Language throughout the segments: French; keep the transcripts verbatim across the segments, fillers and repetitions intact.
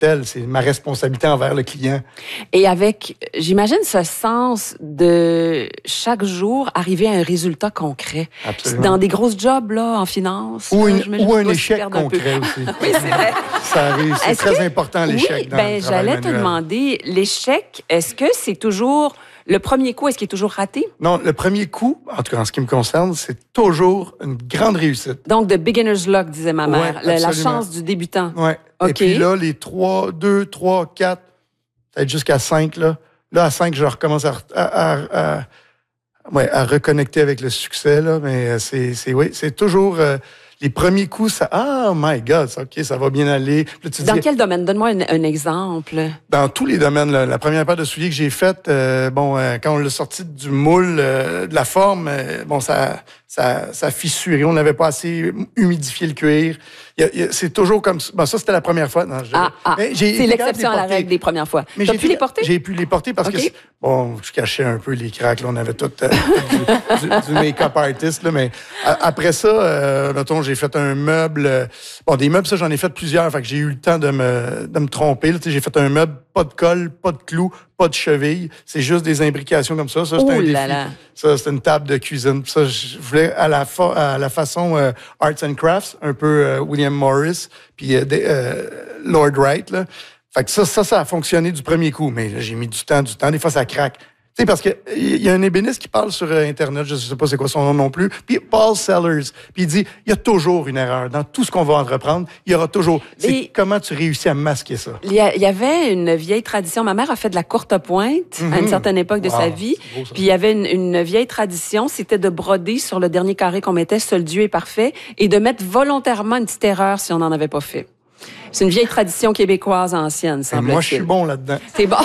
tel. C'est ma responsabilité envers le client. Et avec, j'imagine, ce sens de chaque jour arriver à un résultat concret. Absolument. Dans des grosses jobs, là, en finance. Ou, là, une, ou un échec concret aussi. Oui, c'est vrai. Ça arrive. C'est Est-ce très que, important, l'échec, oui, dans ben, le travail j'allais te manuel. demander, l'échec, est-ce que c'est toujours... Le premier coup, est-ce qu'il est toujours raté? Non, le premier coup, en tout cas en ce qui me concerne, c'est toujours une grande réussite. Donc, de beginner's luck, disait ma mère. Ouais, la, la absolument. chance du débutant. Oui. OK. Et puis là, les trois, deux, trois, quatre, peut-être jusqu'à cinq, là. Là, à cinq, je recommence à, à, à, à, ouais, à reconnecter avec le succès, là. Mais c'est, c'est, oui, c'est toujours... Euh, les premiers coups, ça... Oh my God, ça, OK, ça va bien aller. Là, tu Dans dis, quel domaine? Donne-moi un, un exemple. dans tous les domaines. Là, la première paire de souliers que j'ai faite, euh, bon, euh, quand on l'a sorti du moule, euh, de la forme, euh, bon, ça, ça, ça a fissuré. On n'avait pas assez humidifié le cuir. Il y a, il y a, c'est toujours comme ça. Bon, ça, c'était la première fois. Non, je, Ah, ah. j'ai, c'est l'exception à la règle des premières fois. Mais tu as j'ai pu les porter? J'ai pu les porter parce okay. que, bon, je cachais un peu les cracks. Là, on avait tout, euh, du, du, du make-up artist. Là, mais a, après ça, euh, mettons, j'ai fait un meuble. Euh, bon, des meubles, ça, j'en ai fait plusieurs. Fait que j'ai eu le temps de me, de me tromper. Là, j'ai fait un meuble, pas de colle, pas de clous, pas de cheville. C'est juste des imbrications comme ça. Ça, c'était un défi. Là. Ça, c'était une table de cuisine. Ça, je voulais à la, fa- à la façon euh, Arts and Crafts, un peu euh, William Morris, puis euh, euh, Lord Wright, là. Fait que ça, ça, ça a fonctionné du premier coup. Mais là, j'ai mis du temps, du temps. Des fois, ça craque. Tu sais, parce qu'il y a un ébéniste qui parle sur Internet, je ne sais pas c'est quoi son nom non plus, puis Paul Sellers, puis il dit, il y a toujours une erreur. Dans tout ce qu'on va entreprendre, il y aura toujours... C'est Et comment tu réussis à masquer ça. Il y, a, il y avait une vieille tradition. Ma mère a fait de la courte pointe mm-hmm. à une certaine époque de wow, sa vie. Beau, puis il y avait une, une vieille tradition, c'était de broder sur le dernier carré qu'on mettait, seul Dieu est parfait, et de mettre volontairement une petite erreur si on n'en avait pas fait. C'est une vieille tradition québécoise ancienne, semble-t-il. Moi, je suis bon là-dedans. T'es bon.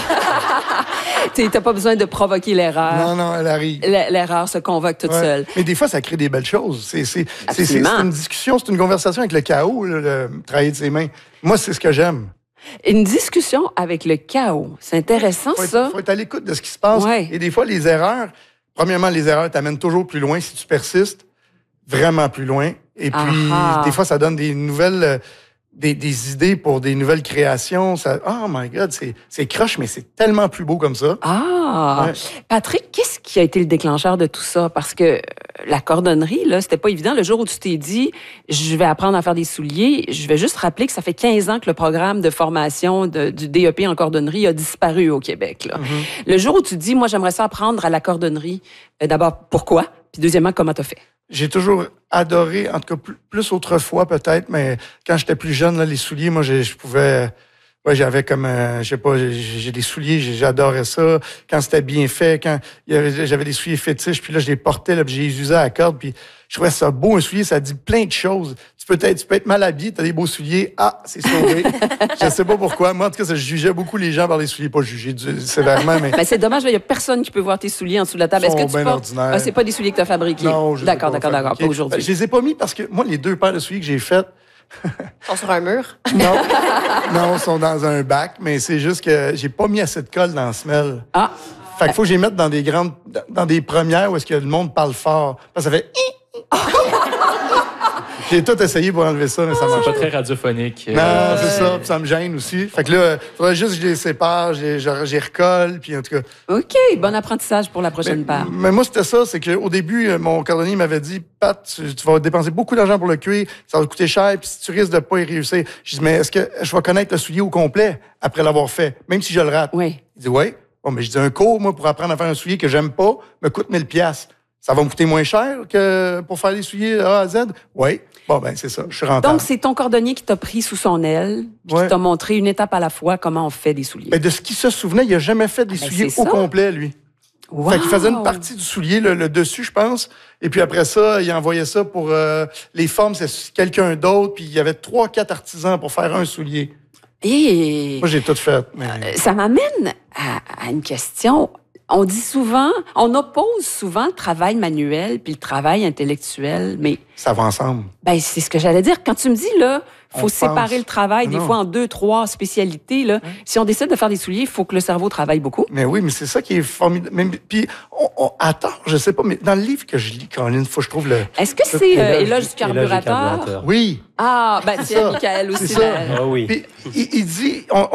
T'as pas besoin de provoquer l'erreur. Non, non, elle arrive. L'erreur se convoque toute ouais. seule. Mais des fois, ça crée des belles choses. C'est, c'est, c'est, c'est une discussion, c'est une conversation avec le chaos, là, le travail de ses mains. Moi, c'est ce que j'aime. Une discussion avec le chaos. C'est intéressant, faut être, ça. Il faut être à l'écoute de ce qui se passe. Ouais. Et des fois, les erreurs, premièrement, les erreurs t'amènent toujours plus loin si tu persistes, vraiment plus loin. Et puis, Aha. des fois, ça donne des nouvelles... Des, des idées pour des nouvelles créations. Ça, oh my God, c'est, c'est croche, mais c'est tellement plus beau comme ça. Ah! Ouais. Patrick, qu'est-ce qui a été le déclencheur de tout ça? Parce que la cordonnerie, là, c'était pas évident. Le jour où tu t'es dit, je vais apprendre à faire des souliers, je vais juste rappeler que ça fait quinze ans que le programme de formation de, du D E P en cordonnerie a disparu au Québec. Là. Mm-hmm. Le jour où tu te dis, moi, j'aimerais ça apprendre à la cordonnerie, euh, d'abord, pourquoi? Puis deuxièmement, comment t'as fait? J'ai toujours adoré, en tout cas plus, plus autrefois peut-être, mais quand j'étais plus jeune, là, les souliers, moi, je, je pouvais... Ouais, j'avais comme, euh, je sais pas, j'ai, j'ai des souliers, j'adorais ça. Quand c'était bien fait, quand il y avait, j'avais des souliers fétiches, puis là, je les portais, là, puis je les usais à la corde, puis je trouvais ça beau, un soulier, ça dit plein de choses. Tu peux être, tu peux être mal habillé, t'as des beaux souliers, ah, c'est sauvé. Je sais pas pourquoi. Moi, en tout cas, ça, je jugeais beaucoup les gens par les souliers, pas juger du, sévèrement, mais... Ben, c'est dommage, il y a personne qui peut voir tes souliers en dessous de la table. Est-ce que tu portes... ordinaires. Ah, c'est pas des souliers que t'as fabriqués? Non, je D'accord, les ai pas d'accord, d'accord, pas aujourd'hui. Ben, je les ai pas mis parce que, moi, les deux paires de souliers que j'ai faites, ils sont sur un mur? Non, non, ils sont dans un bac, mais c'est juste que j'ai pas mis assez de colle dans la semelle. Ah! Fait qu'il faut que je les mette dans des grandes, dans des premières où est-ce que le monde parle fort. Parce que ça fait... J'ai tout essayé pour enlever ça, mais ça marche pas. C'est pas très radiophonique. Non, euh... c'est ça, puis ça me gêne aussi. Fait que là, il faudrait juste que je les sépare, je les, je, je les recolle, puis en tout cas... OK, bon apprentissage pour la prochaine mais, paire. Mais moi, c'était ça, c'est qu'au début, mon cordonnier m'avait dit, Pat, tu, tu vas dépenser beaucoup d'argent pour le cuir, ça va te coûter cher, puis si tu risques de pas y réussir. Je dis, mais est-ce que je vais connaître le soulier au complet après l'avoir fait, même si je le rate? Oui. Il dit, oui. Bon, mais je dis, un cours, moi, pour apprendre à faire un soulier que j'aime pas, me coûte mille piastres. Ça va me coûter moins cher que pour faire des souliers A à Z? Oui. Bon, ben c'est ça, je suis rentable. Donc, c'est ton cordonnier qui t'a pris sous son aile, puis ouais. qui t'a montré une étape à la fois comment on fait des souliers. Ben, de ce qu'il se souvenait, il n'a jamais fait des ah, ben, souliers au complet, lui. Wow. Fait qu'il faisait une partie du soulier, le, le dessus, je pense, et puis après ça, il envoyait ça pour euh, les formes, c'est quelqu'un d'autre, puis il y avait trois, quatre artisans pour faire un soulier. Et... Moi, j'ai tout fait. Mais... Ça m'amène à, à une question. On dit souvent, on oppose souvent le travail manuel puis le travail intellectuel, mais Ça va ensemble. ben c'est ce que j'allais dire. Quand tu me dis là, On faut pense. séparer le travail des Non. fois en deux, trois spécialités. Là, si on décide de faire des souliers, il faut que le cerveau travaille beaucoup. Mais oui, mais c'est ça qui est formidable. Mais- Puis, on, on- attends, je sais pas, mais dans le livre que je lis, Caroline, faut que je trouve le... Est-ce que c'est euh, Éloge- éloge du éloge du carburateur? carburateur. Oui, Ah, ben C'est c'est ça. Michael aussi. C'est ça. la- Ah oui. puis il, il dit, on,